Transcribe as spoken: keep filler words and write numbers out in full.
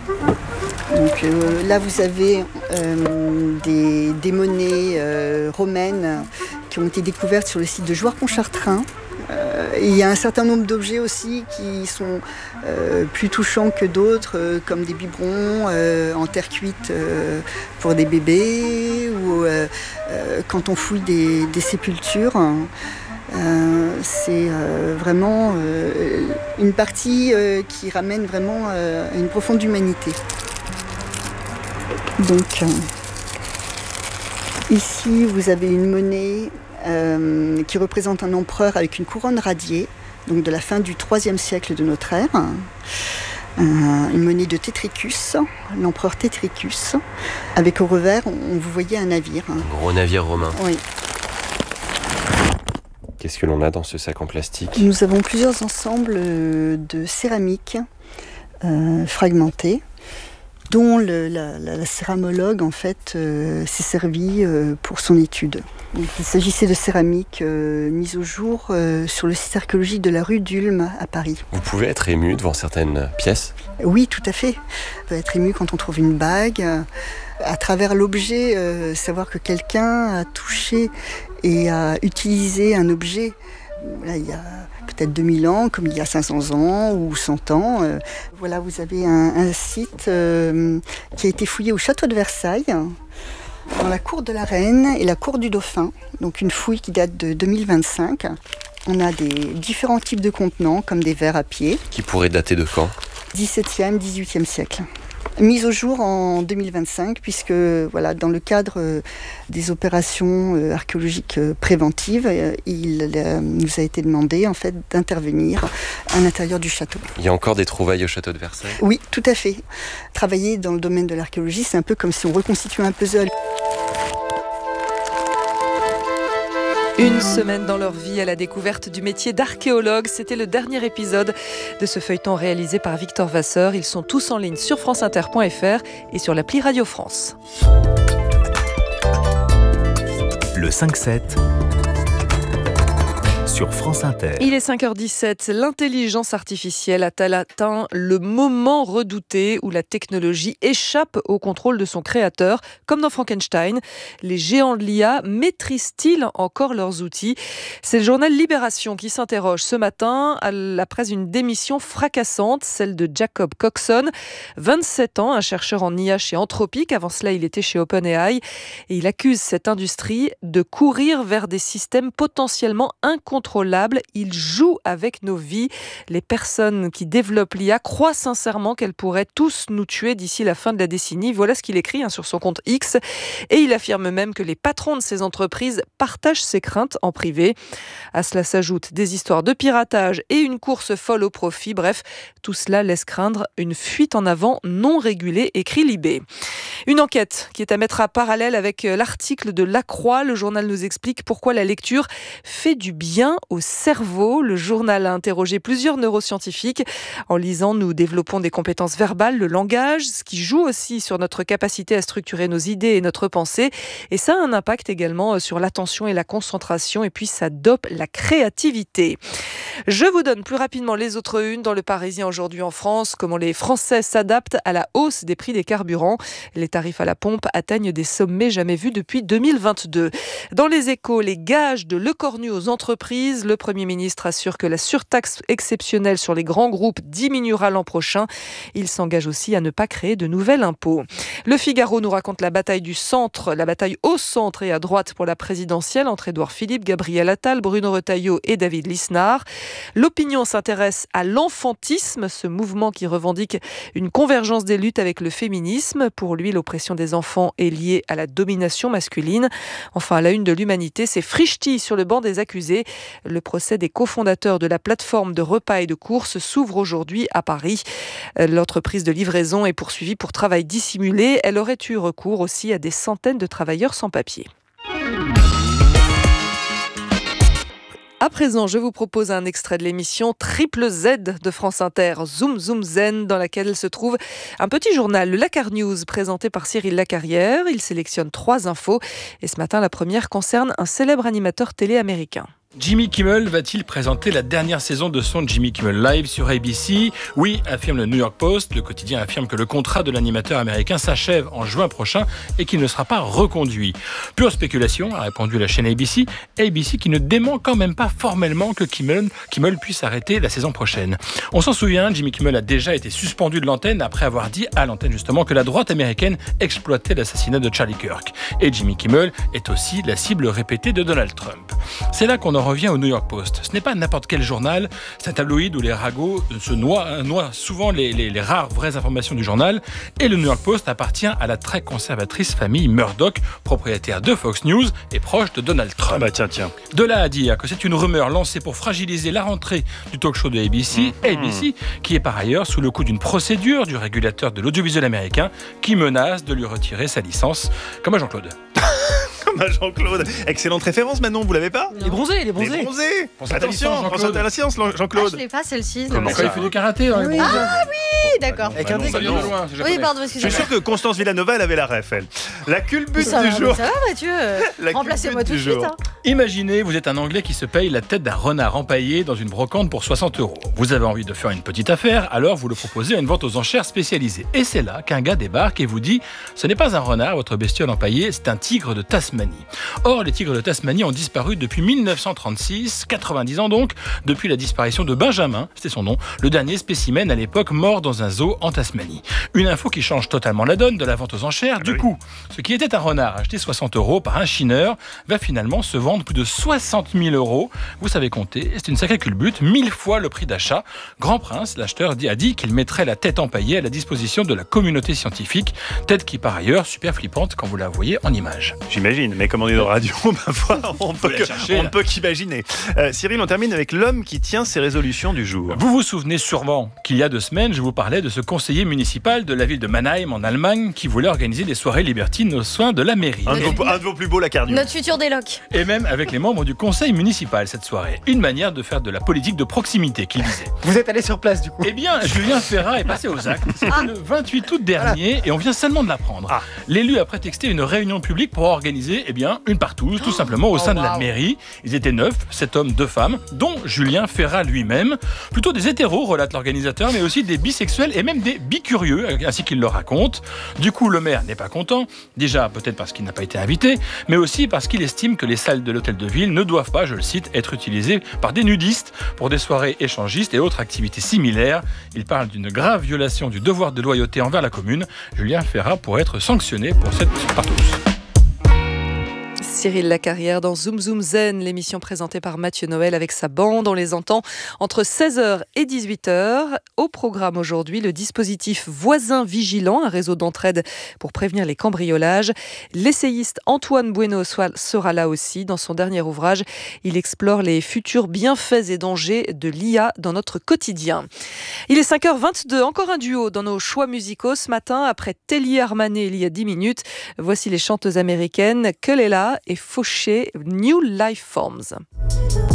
Donc euh, là, vous avez euh, des, des monnaies euh, romaines qui ont été découvertes sur le site de Jouarre-Pontchartrain. Euh, il y a un certain nombre d'objets aussi qui sont euh, plus touchants que d'autres, euh, comme des biberons euh, en terre cuite euh, pour des bébés, ou euh, euh, quand on fouille des, des sépultures. Euh, c'est euh, vraiment euh, une partie euh, qui ramène vraiment euh, à une profonde humanité. Donc, euh, ici, vous avez une monnaie euh, qui représente un empereur avec une couronne radiée, donc de la fin du troisième siècle de notre ère. Euh, une monnaie de Tétricus, l'empereur Tétricus. Avec au revers, on, on vous voyez un navire. Un gros navire romain. Oui. Qu'est-ce que l'on a dans ce sac en plastique ? Nous avons plusieurs ensembles de céramique euh, fragmentées, dont le, la, la, la céramologue en fait euh, s'est servie euh, pour son étude. Donc, il s'agissait de céramique euh, mise au jour euh, sur le site archéologique de la rue d'Ulm à Paris. Vous pouvez être ému devant certaines pièces ? Oui, tout à fait. On peut être ému quand on trouve une bague. À travers l'objet, euh, savoir que quelqu'un a touché et a utilisé un objet là, il y a peut-être deux mille ans, comme il y a cinq cents ans ou cent ans. Euh, voilà, vous avez un, un site euh, qui a été fouillé au château de Versailles, dans la cour de la Reine et la cour du Dauphin. Donc une fouille qui date de deux mille vingt-cinq. On a des différents types de contenants, comme des verres à pied. Qui pourraient dater de quand ? dix-septième, dix-huitième siècle. Mise au jour en deux mille vingt-cinq, puisque voilà, dans le cadre euh, des opérations euh, archéologiques euh, préventives, euh, il euh, nous a été demandé en fait, d'intervenir à l'intérieur du château. Il y a encore des trouvailles au château de Versailles ? Oui, tout à fait. Travailler dans le domaine de l'archéologie, c'est un peu comme si on reconstituait un puzzle. Une semaine dans leur vie à la découverte du métier d'archéologue. C'était le dernier épisode de ce feuilleton réalisé par Victor Vasseur. Ils sont tous en ligne sur franceinter point f r et sur l'appli Radio France. Le cinq sept sur France Inter. Il est cinq heures dix-sept. L'intelligence artificielle a-t-elle atteint le moment redouté où la technologie échappe au contrôle de son créateur, comme dans Frankenstein? Les géants de l'I A maîtrisent-ils encore leurs outils? C'est le journal Libération qui s'interroge ce matin après une démission fracassante, celle de Jacob Coxon, vingt-sept ans, un chercheur en I A chez Anthropic. Avant cela, il était chez OpenAI et il accuse cette industrie de courir vers des systèmes potentiellement incontrôlables. Il joue avec nos vies. Les personnes qui développent l'I A croient sincèrement qu'elles pourraient tous nous tuer d'ici la fin de la décennie. Voilà ce qu'il écrit hein, sur son compte X. Et il affirme même que les patrons de ces entreprises partagent ses craintes en privé. À cela s'ajoutent des histoires de piratage et une course folle au profit. Bref, tout cela laisse craindre une fuite en avant non régulée, écrit Libé. Une enquête qui est à mettre à parallèle avec l'article de La Croix. Le journal nous explique pourquoi la lecture fait du bien au cerveau. Le journal a interrogé plusieurs neuroscientifiques. En lisant, nous développons des compétences verbales, le langage, ce qui joue aussi sur notre capacité à structurer nos idées et notre pensée. Et ça a un impact également sur l'attention et la concentration. Et puis, ça dope la créativité. Je vous donne plus rapidement les autres unes dans le Parisien aujourd'hui en France. Comment les Français s'adaptent à la hausse des prix des carburants. Les tarifs à la pompe atteignent des sommets jamais vus depuis deux mille vingt-deux. Dans les Échos, les gages de Lecornu aux entreprises. Le Premier ministre assure que la surtaxe exceptionnelle sur les grands groupes diminuera l'an prochain. Il s'engage aussi à ne pas créer de nouvel impôt. Le Figaro nous raconte la bataille du centre, la bataille au centre et à droite pour la présidentielle entre Édouard Philippe, Gabriel Attal, Bruno Retailleau et David Lisnard. L'Opinion s'intéresse à l'enfantisme, ce mouvement qui revendique une convergence des luttes avec le féminisme. Pour lui, l'oppression des enfants est liée à la domination masculine. Enfin, à la une de l'Humanité, c'est Frischti sur le banc des accusés. Le procès des cofondateurs de la plateforme de repas et de courses s'ouvre aujourd'hui à Paris. L'entreprise de livraison est poursuivie pour travail dissimulé. Elle aurait eu recours aussi à des centaines de travailleurs sans papier. À présent, je vous propose un extrait de l'émission Triple Z de France Inter, Zoom Zoom Zen, dans laquelle se trouve un petit journal, le Lacar News, présenté par Cyril Lacarrière. Il sélectionne trois infos et ce matin, la première concerne un célèbre animateur télé américain. Jimmy Kimmel va-t-il présenter la dernière saison de son Jimmy Kimmel Live sur A B C ? Oui, affirme le New York Post. Le quotidien affirme que le contrat de l'animateur américain s'achève en juin prochain et qu'il ne sera pas reconduit. Pure spéculation, a répondu la chaîne A B C. A B C qui ne dément quand même pas formellement que Kimmel, Kimmel puisse arrêter la saison prochaine. On s'en souvient, Jimmy Kimmel a déjà été suspendu de l'antenne après avoir dit à l'antenne justement que la droite américaine exploitait l'assassinat de Charlie Kirk. Et Jimmy Kimmel est aussi la cible répétée de Donald Trump. C'est là qu'on en revient au New York Post. Ce n'est pas n'importe quel journal, c'est un tabloïd où les ragots se noient, noient souvent les, les, les rares vraies informations du journal. Et le New York Post appartient à la très conservatrice famille Murdoch, propriétaire de Fox News et proche de Donald Trump. Ah bah tiens, tiens. De là à dire que c'est une rumeur lancée pour fragiliser la rentrée du talk show de A B C, mmh. A B C qui est par ailleurs sous le coup d'une procédure du régulateur de l'audiovisuel américain qui menace de lui retirer sa licence, comme à Jean-Claude. Comme à Jean-Claude. Excellente référence, Manon, vous l'avez pas ? Il est bronzé, il est bronzé. Il est bronzé. Pense à ta licence, Attention, pense Jean-Claude. à la science, Jean-Claude. Ah, je l'ai pas celle-ci. Comment non, ça, il fait du karaté dans les Oui. bronzés. Ah oui, d'accord. Avec un dé, ça vient de loin. c'est Oui, japonais. pardon, Je suis excusez-moi. sûr que Constance Villanova, elle avait la ref, elle. La culbute Ça du va, jour. ça va, Mathieu. La Remplacez-moi tout culbute de du suite. jour. hein. Imaginez, vous êtes un Anglais qui se paye la tête d'un renard empaillé dans une brocante pour soixante euros. Vous avez envie de faire une petite affaire, alors vous le proposez à une vente aux enchères spécialisée. Et c'est là qu'un gars débarque et vous dit « Ce n'est pas un renard, votre bestiole empaillée, c'est un tigre de Tasmanie. » Or, les tigres de Tasmanie ont disparu depuis mille neuf cent trente-six, quatre-vingt-dix ans donc, depuis la disparition de Benjamin, c'était son nom, le dernier spécimen à l'époque mort dans un zoo en Tasmanie. Une info qui change totalement la donne de la vente aux enchères. Ah du bah coup, ce qui était un renard acheté soixante euros par un chineur va finalement se vendre plus de soixante mille euros. Vous savez compter, c'est une sacrée culbute, mille fois le prix d'achat. Grand Prince, l'acheteur, a dit qu'il mettrait la tête empaillée à la disposition de la communauté scientifique, tête qui par ailleurs super flippante quand vous la voyez en image. J'imagine, mais comme on est dans radio, parfois on, peut la que- chercher, on là. ne peut qu'imaginer. Euh, Cyril, on termine avec l'homme qui tient ses résolutions du jour. Vous vous souvenez sûrement qu'il y a deux semaines, je vous parlais de ce conseiller municipal de la ville de Mannheim en Allemagne qui voulait organiser des soirées libertines aux soins de la mairie. Un de vos, un de vos plus beaux lacardiers. Notre futur déloc. Et même avec les membres du conseil municipal cette soirée. Une manière de faire de la politique de proximité, qu'il disait. Vous êtes allé sur place du coup. Eh bien, Julien Ferrat est passé aux actes. C'était le vingt-huit août dernier et on vient seulement de l'apprendre. Ah. L'élu a prétexté une réunion publique pour organiser eh bien, une partouze, tout simplement au sein Oh, de la wow. mairie. Ils étaient neuf, sept hommes, deux femmes, dont Julien Ferrat lui-même. Plutôt des hétéros, relate l'organisateur, mais aussi des bisexuels et même des bicurieux, ainsi qu'il le raconte. Du coup, le maire n'est pas content. Déjà, peut-être parce qu'il n'a pas été invité, mais aussi parce qu'il estime que les salles de l'hôtel de ville ne doivent pas, je le cite, être utilisées par des nudistes pour des soirées échangistes et autres activités similaires. Il parle d'une grave violation du devoir de loyauté envers la commune. Julien Ferrat pourrait être sanctionné pour cette partouze. Cyril Lacarrière dans Zoom Zoom Zen, l'émission présentée par Mathieu Noël avec sa bande. On les entend entre seize heures et dix-huit heures. Au programme aujourd'hui, le dispositif Voisins Vigilants, un réseau d'entraide pour prévenir les cambriolages. L'essayiste Antoine Bueno sera là aussi. Dans son dernier ouvrage, il explore les futurs bienfaits et dangers de l'I A dans notre quotidien. Il est cinq heures vingt-deux, encore un duo dans nos choix musicaux ce matin. Après Telly Armanet il y a dix minutes, voici les chanteuses américaines Kelela et Fauché, New Life Forms.